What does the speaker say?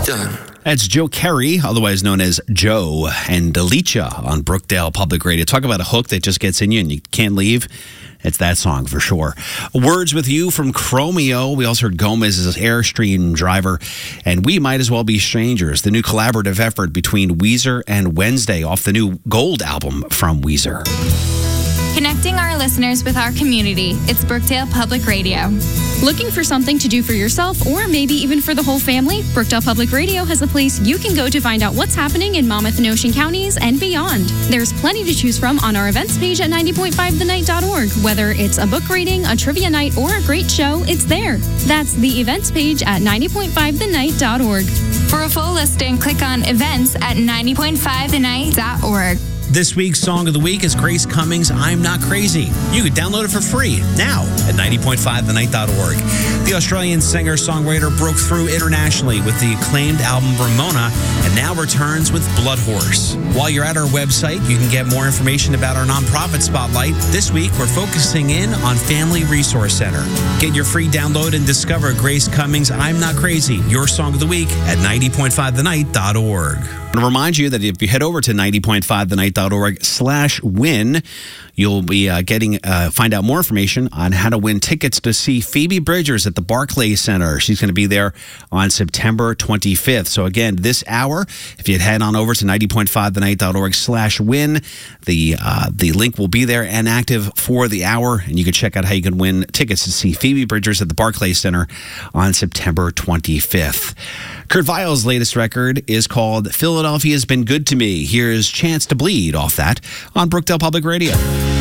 Done. That's Joe Carey, otherwise known as Joe, and Delicia on Brookdale Public Radio. Talk about a hook that just gets in you and you can't leave. It's that song for sure. Words with You from Chromeo. We also heard Gomez's Airstream Driver. And We Might As Well Be Strangers, the new collaborative effort between Weezer and Wednesday off the new Gold album from Weezer. Connecting our listeners with our community. It's Brookdale Public Radio. Looking for something to do for yourself or maybe even for the whole family? Brookdale Public Radio has a place you can go to find out what's happening in Monmouth and Ocean counties and beyond. There's plenty to choose from on our events page at 90.5thenight.org. Whether it's a book reading, a trivia night, or a great show, it's there. That's the events page at 90.5thenight.org. For a full listing, click on events at 90.5thenight.org. This week's Song of the Week is Grace Cummings' I'm Not Crazy. You can download it for free now at 90.5thenight.org. The Australian singer-songwriter broke through internationally with the acclaimed album Ramona and now returns with Blood Horse. While you're at our website, you can get more information about our nonprofit spotlight. This week, we're focusing in on Family Resource Center. Get your free download and discover Grace Cummings' I'm Not Crazy, your Song of the Week at 90.5thenight.org. I want to remind you that if you head over to 90.5thenight.org/win, you'll be find out more information on how to win tickets to see Phoebe Bridgers at the Barclays Center. She's going to be there on September 25th. So again, this hour, if you head on over to 90.5thenight.org/win, the link will be there and active for the hour, and you can check out how you can win tickets to see Phoebe Bridgers at the Barclays Center on September 25th. Kurt Weill's latest record is called Philadelphia's Been Good to Me. Here's Chance to Bleed off that on Brookdale Public Radio.